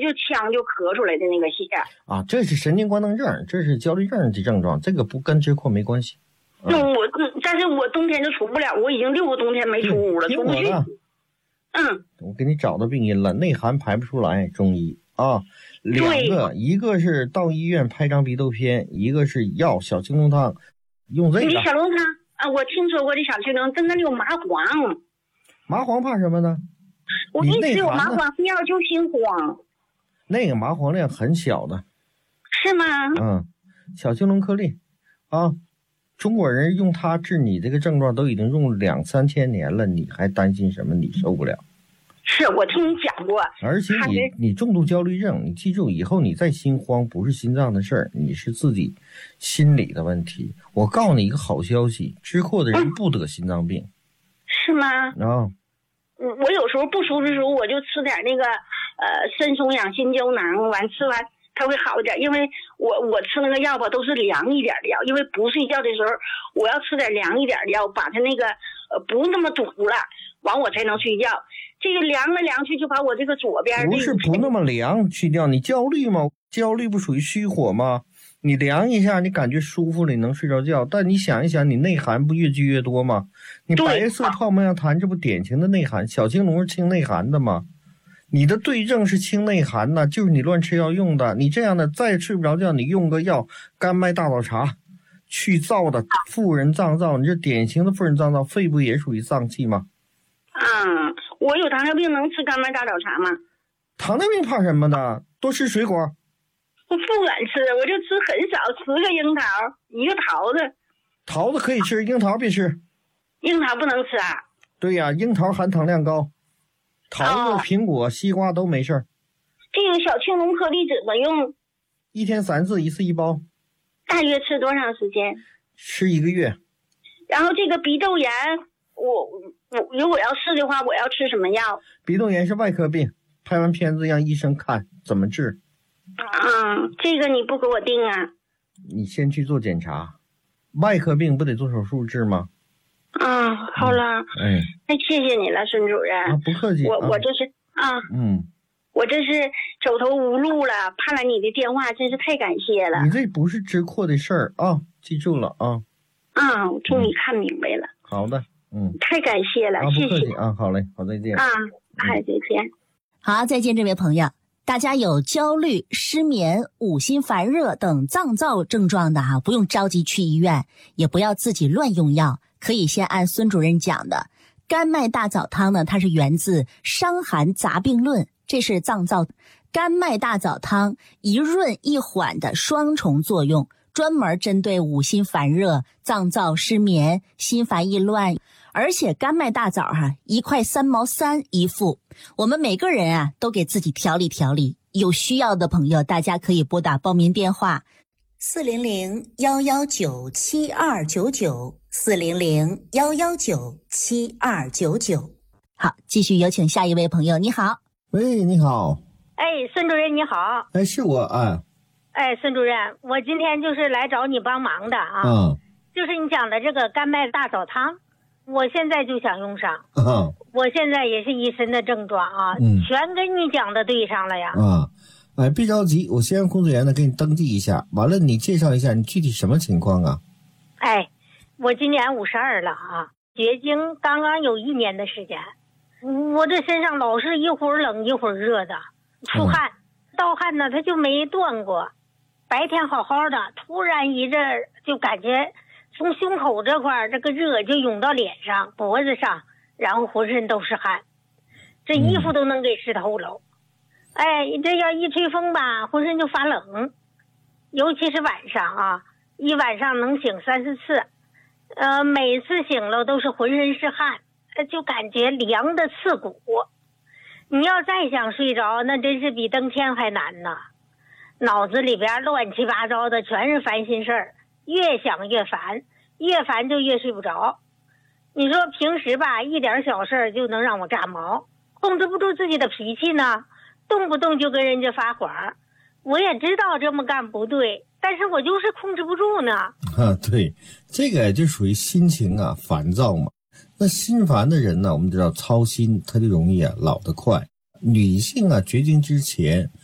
就呛就咳出来的那个血啊，这是神经官能症，这是焦虑症的症状，这个不跟支扩没关系。 但是我冬天就出不了，我已经6个冬天没出屋了，出不去。 我给你找到病因了，内寒排不出来，中医啊，2个，一个是到医院拍张鼻窦片，一个是药小青龙汤，用这个。 你小龙汤啊，我听说过这小青龙，但那里有麻黄。 麻黄怕什么呢？ 我一直有麻黄，非要就心慌。 那个麻黄量很小的。 是吗？ 小青龙颗粒啊，中国人用它治你这个症状都已经用了2、3千年了，你还担心什么？你受不了。 是我听你讲过。 而且你重度焦虑症，你记住以后你再心慌不是心脏的事儿，你是自己心理的问题。我告诉你一个好消息，支扩的人不得心脏病。 是吗？我有时候不舒服的时候，我就吃点那个肾松养心胶囊，完吃完它会好一点。因为我吃那个药吧，都是凉一点的药，因为不睡觉的时候我要吃点凉一点的药，把它那个不那么堵了，完我才能睡觉。这个凉来凉去就把我这个左边不是不那么凉去掉，你焦虑吗？焦虑不属于虚火吗？你凉一下，你感觉舒服了，你能睡着觉。但你想一想，你内寒不越积越多吗？你白色泡沫样痰，这不典型的内寒。小青龙是清内寒的吗？你的对症是清内寒呢，就是你乱吃药用的。你这样的再睡不着觉，你用个药甘麦大枣茶，去燥的妇人脏燥，你这典型的妇人脏燥，肺部也属于脏器吗？ 我有糖尿病，能吃甘麦大枣茶吗？ 糖尿病怕什么的？多吃水果。 我不敢吃，我就吃很少，10个樱桃，1个桃子。 桃子可以吃，樱桃别吃。 樱桃不能吃啊？ 对呀，樱桃含糖量高，桃子、苹果、西瓜都没事儿。 这个小青龙颗粒怎么用 ？1天3次，一次1包。 大约吃多长时间？ 吃1个月。 然后这个鼻窦炎，我如果要是的话，我要吃什么药？ 鼻窦炎是外科病，拍完片子让医生看怎么治。 这个你不给我定啊？ 你先去做检查，外科病不得做手术治吗？ 好了，那谢谢你了，孙主任。 不客气。 我这是我这是走投无路了，盼了你的电话，真是太感谢了。 你这不是支扩的事儿啊，记住了啊。 我终于看明白了。 好的， 太感谢了，谢谢。 不客气啊，好嘞，好，再见。 再见。 好，再见，这位朋友。大家有焦虑、失眠、五心烦热等脏燥症状的不用着急去医院，也不要自己乱用药，可以先按孙主任讲的甘麦大枣汤呢，它是源自《伤寒杂病论》，这是脏燥甘麦大枣汤一润一缓的双重作用，专门针对五心烦热、脏燥、失眠、心烦意乱。而且甘麦大枣1块3毛3一副，我们每个人都给自己调理调理。有需要的朋友，大家可以拨打报名电话400-119-7299，400-119-7299。好，继续有请下一位朋友。你好。 喂，你好。 孙主任你好。 是我孙主任，我今天就是来找你帮忙的就是你讲的这个甘麦大枣汤，我现在就想用上。我现在也是一身的症状全跟你讲的对上了呀。 别着急，我先让工作人员给你登记一下，完了你介绍一下你具体什么情况啊？ 我今年52了绝经刚刚有1年的时间，我这身上老是一会儿冷一会儿热的，出汗，盗汗呢它就没断过，白天好好的，突然一阵就感觉从胸口这块这个热就涌到脸上、脖子上，然后浑身都是汗，这衣服都能给湿透了。这要一吹风吧，浑身就发冷，尤其是晚上一晚上能醒3、4次，每次醒了都是浑身是汗，就感觉凉的刺骨。你要再想睡着，那真是比登天还难呢。脑子里边乱七八糟的全是烦心事儿，越想越烦，越烦就越睡不着。你说平时吧，一点小事就能让我炸毛，控制不住自己的脾气呢，动不动就跟人家发火。我也知道这么干不对，但是我就是控制不住呢。 对，这个就属于心情烦躁嘛。那心烦的人呢，我们知道操心他就容易老得快。女性绝经之前